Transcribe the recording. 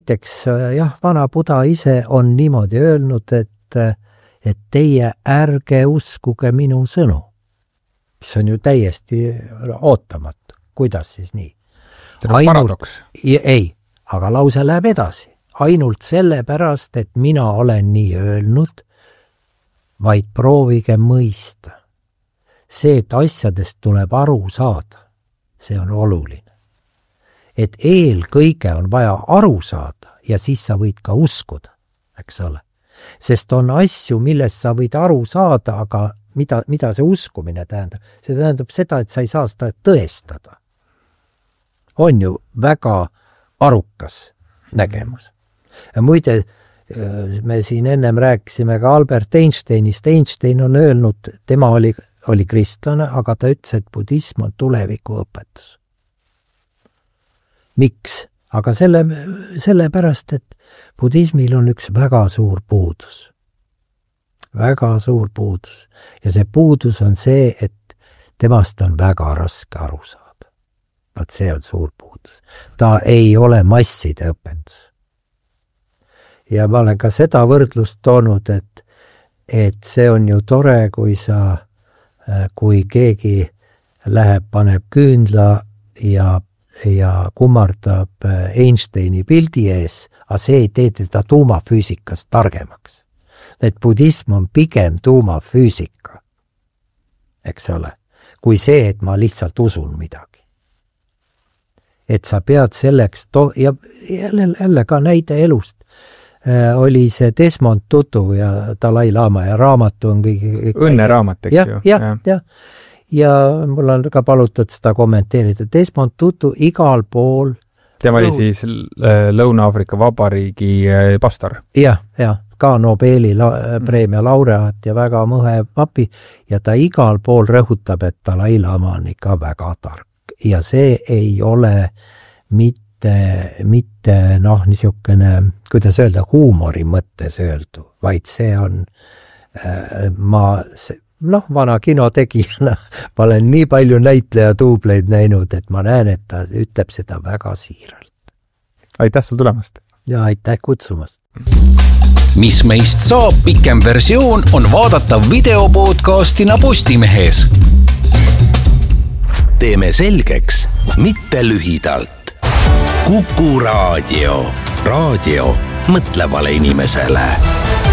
näiteks jah, vana Buda ise on niimoodi öelnud, et teie ärge uskuge minu sõnu, mis on ju täiesti ootamatu. Kuidas siis nii? See on paradoks. Ei, aga lause läheb edasi. Ainult sellepärast, et mina olen nii öelnud, vaid proovige mõista. See, et asjadest tuleb aru saada, see on oluline. Et eelkõige on vaja aru saada ja siis sa võid ka uskuda, eks ole. Sest on asju, millest sa võid aru saada, aga mida see uskumine tähendab? See tähendab seda, et sa ei saa seda tõestada. On ju väga arukas nägemus. Ja muide, me siin ennem rääkisime ka Albert Einsteinist. Einstein on öelnud, tema oli kristlane, aga ta ütles, et budism on tulevikuõpetus. Miks? Aga sellepärast, et budismil on üks väga suur puudus. Väga suur puudus. Ja see puudus on see, et temast on väga raske aru saada. Vaat see on suur puudus. Ta ei ole masside õpetus. Ja ma olen ka seda võrdlust toonud, et see on ju tore, kui keegi läheb, paneb küünla ja kummardab Einsteini pildi ees, aga see ei tee teda tuumafüüsikast targemaks. Et budism on pigem tuumafüüsika, eks ole, kui see, et ma lihtsalt usun midagi. Et sa pead selleks, ja jälle ka näide elust, oli see Desmond Tutu ja Dalai Lama ja raamatu on kõik... Õnneraamat, eks ju. Ja. Ja mul on ka palutud seda kommenteerida. Desmond Tutu igal pool... Tema oli siis Lõuna-Aafrika Vabariigi pastor. Ja, ka Nobeli preemia laureaat ja väga mõhe papi. Ja ta igal pool rõhutab, et Dalai Lama on ikka väga tark. Ja see ei ole mitte niisugune, kuidas öelda, huumori mõttes öeldu, vaid see on vana kinotegijana, ma olen nii palju näitleja duubleid näinud, et ma näen, et ta ütleb seda väga siiralt. Aitäh sul tulemast! Ja aitäh kutsumast! Mis meist saab pikem versioon on vaadatav videopodcastina Postimehes. Teeme selgeks, mitte lühidalt. Kuku Raadio. Raadio mõtlevale inimesele.